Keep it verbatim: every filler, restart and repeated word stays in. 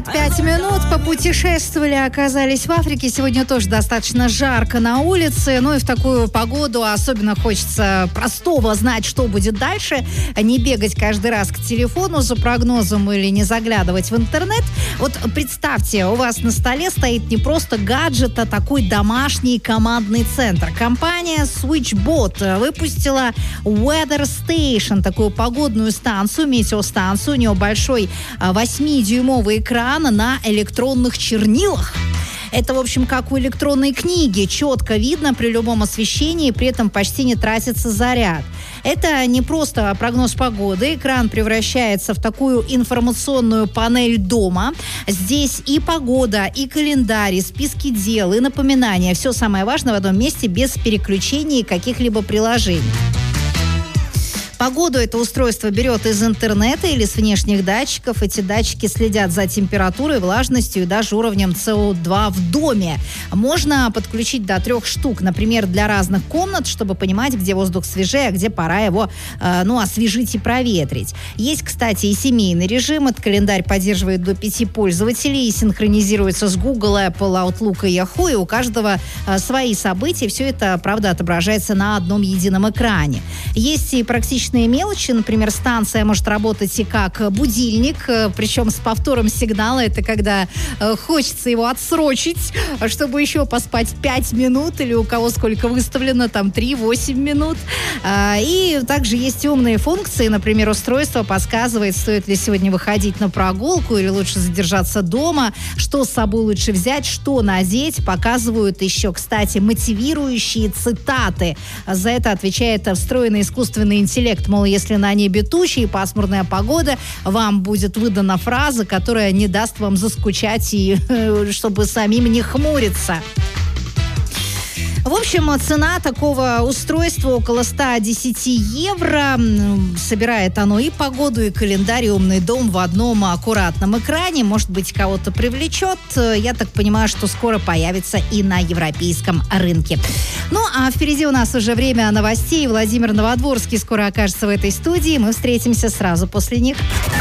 Пять минут попутешествовали, оказались в Африке. Сегодня тоже достаточно жарко на улице. Ну и в такую погоду особенно хочется простого знать, что будет дальше. Не бегать каждый раз к телефону за прогнозом или не заглядывать в интернет. Вот представьте, у вас на столе стоит не просто гаджет, а такой домашний командный центр. Компания Switchbot выпустила Weather Station, такую погодную станцию, метеостанцию. У нее большой восьмидюймовый экран на электронных чернилах. Это, в общем, как у электронной книги. Четко видно при любом освещении, при этом почти не тратится заряд. Это не просто прогноз погоды. Экран превращается в такую информационную панель дома. Здесь и погода, и календарь, и списки дел, и напоминания. Все самое важное в одном месте, без переключений каких-либо приложений. Погоду это устройство берет из интернета или с внешних датчиков. Эти датчики следят за температурой, влажностью и даже уровнем си о два в доме. Можно подключить до трех штук, например, для разных комнат, чтобы понимать, где воздух свежее, а где пора его э, ну, освежить и проветрить. Есть, кстати, и семейный режим. Этот календарь поддерживает до пяти пользователей и синхронизируется с Google, Apple, Outlook и Yahoo. И у каждого э, свои события. Все это, правда, отображается на одном едином экране. Есть и практически мелочи. Например, станция может работать и как будильник, причем с повтором сигнала. Это когда э, хочется его отсрочить, чтобы еще поспать пять минут, или у кого сколько выставлено, там три-восемь минут. Э, и также есть умные функции. Например, устройство подсказывает, стоит ли сегодня выходить на прогулку или лучше задержаться дома, что с собой лучше взять, что надеть. Показывают еще, кстати, мотивирующие цитаты. За это отвечает встроенный искусственный интеллект. Мол, если на небе тучи и пасмурная погода, вам будет выдана фраза, которая не даст вам заскучать и чтобы самим не хмуриться. В общем, цена такого устройства около сто десять евро. Собирает оно и погоду, и календарь, и умный дом в одном аккуратном экране. Может быть, кого-то привлечет. Я так понимаю, что скоро появится и на европейском рынке. Ну, а впереди у нас уже время новостей. Владимир Новодворский скоро окажется в этой студии. Мы встретимся сразу после них.